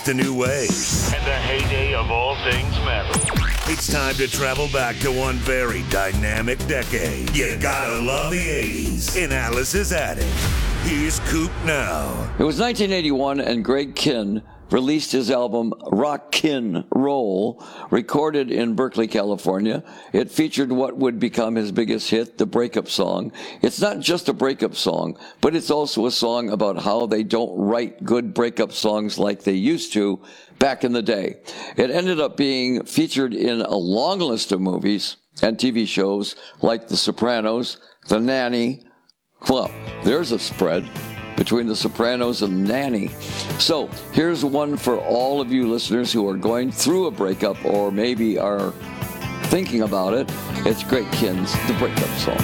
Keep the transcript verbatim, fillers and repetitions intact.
a new way. And the heyday of all things metal. It's time to travel back to one very dynamic decade. You gotta love the eighties in Alice's Attic. Here's Coop now. It was nineteen eighty-one, and Greg Kihn released his album Rockin' Roll, recorded in Berkeley, California. It featured what would become his biggest hit, the breakup song. It's not just a breakup song, but it's also a song about how they don't write good breakup songs like they used to back in the day. It ended up being featured in a long list of movies and T V shows like The Sopranos, The Nanny. Well, there's a spread between The Sopranos and Nanny. So here's one for all of you listeners who are going through a breakup or maybe are thinking about it. It's Greg Kihn's The Breakup Song.